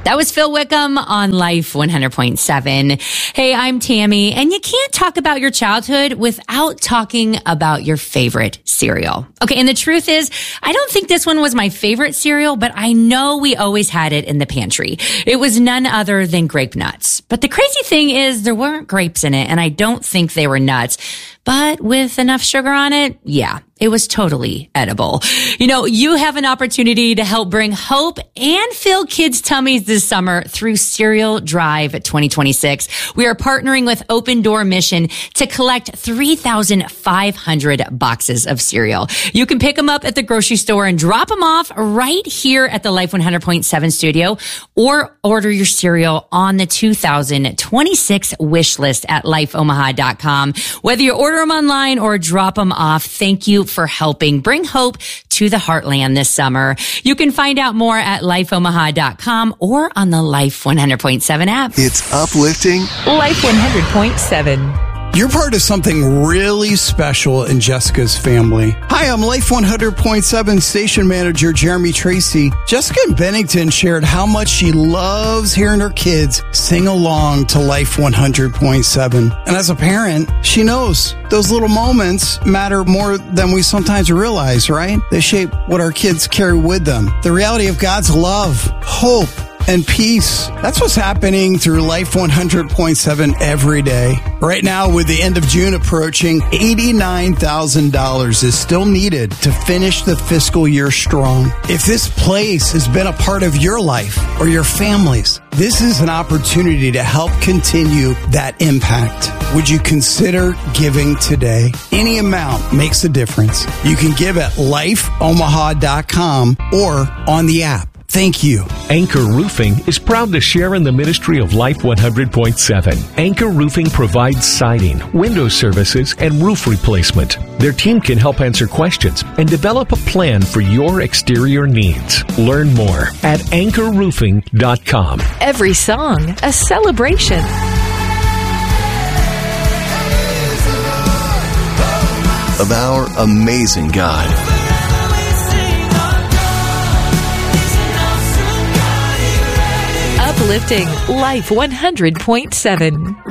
That was Phil Wickham on Life 100.7. Hey, I'm Tammy, and you can't talk about your childhood without talking about your favorite cereal. Okay, and the truth is, I don't think this one was my favorite cereal, but I know we always had it in the pantry. It was none other than Grape Nuts. But the crazy thing is, there weren't grapes in it, and I don't think they were nuts. But with enough sugar on it, yeah, it was totally edible. You know, you have an opportunity to help bring hope and fill kids' tummies this summer through Cereal Drive 2026. We are partnering with Open Door Mission to collect 3,500 boxes of cereal. You can pick them up at the grocery store and drop them off right here at the Life 100.7 studio, or order your cereal on the 2026 wish list at lifeomaha.com. Whether you order them online or drop them off, thank you for helping bring hope to the heartland this summer. You can find out more at lifeomaha.com or on the Life 100.7 app. It's uplifting. Life 100.7. You're part of something really special in Jessica's family. Hi, I'm Life 100.7 station manager Jeremy Tracy. Jessica in Bennington shared how much she loves hearing her kids sing along to Life 100.7. And as a parent, she knows those little moments matter more than we sometimes realize, right? They shape what our kids carry with them. The reality of God's love, hope, and peace. That's what's happening through Life 100.7 every day. Right now, with the end of June approaching, $89,000 is still needed to finish the fiscal year strong. If this place has been a part of your life or your family's, this is an opportunity to help continue that impact. Would you consider giving today? Any amount makes a difference. You can give at lifeomaha.com or on the app. Thank you. Anchor Roofing is proud to share in the ministry of Life 100.7. Anchor Roofing provides siding, window services, and roof replacement. Their team can help answer questions and develop a plan for your exterior needs. Learn more at anchorroofing.com. Every song, a celebration. Of our amazing God. Uplifting Life 100.7.